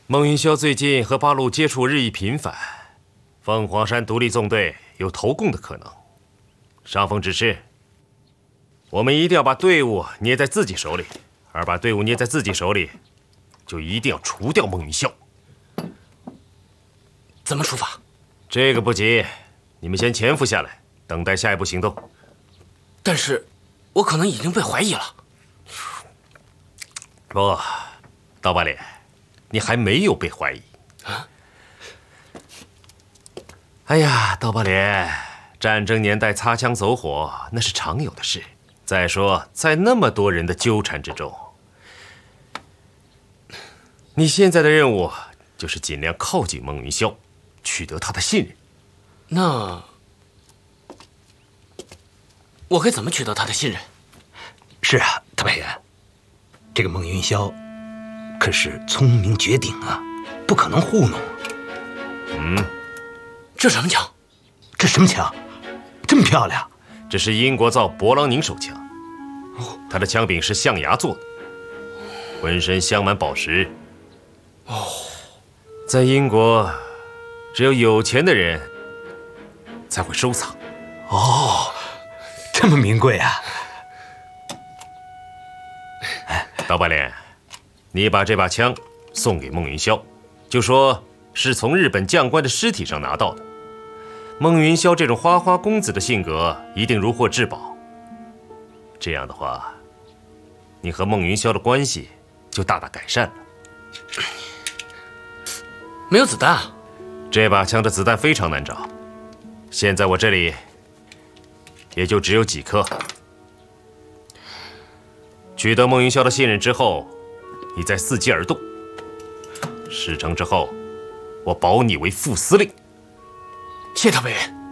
孟云霄最近和八路接触日益频繁，凤凰山独立纵队有投共的可能。上峰指示，我们一定要把队伍捏在自己手里，而把队伍捏在自己手里，就一定要除掉孟云霄。 怎么处罚？ 这个不急，你们先潜伏下来，等待下一步行动。 但是，我可能已经被怀疑了。 不，刀疤脸，你还没有被怀疑。 啊？ 哎呀，刀疤脸，战争年代擦枪走火那是常有的事。再说，在那么多人的纠缠之中，你现在的任务就是尽量靠近孟云霄，取得他的信任。 那我该怎么取得他的信任？ 是啊，大白猿，这个孟云霄可是聪明绝顶啊，不可能糊弄。 这什么枪？ 这什么枪？这么漂亮？ 这是英国造勃朗宁手枪，它的枪柄是象牙做的，浑身镶满宝石。在英国，只有有钱的人才会收藏。 这么名贵啊！ 刀疤脸，你把这把枪送给孟云霄，就说是从日本将官的尸体上拿到的。孟云霄这种花花公子的性格，一定如获至宝。这样的话，你和孟云霄的关系就大大改善了。 没有子弹啊！ 这把枪的子弹非常难找，现在我这里也就只有几颗。取得孟云霄的信任之后，你再伺机而动。事成之后，我保你为副司令。 谢大本人。